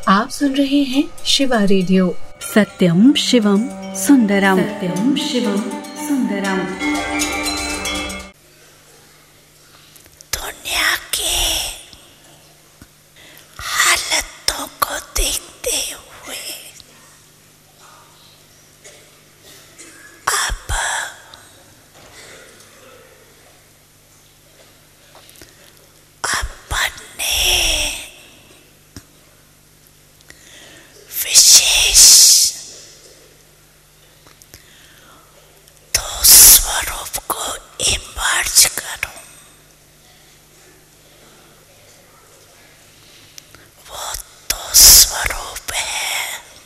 आप सुन रहे हैं शिवा रेडियो। सत्यम शिवम सुंदरम। सत्यम शिवम सुंदरम।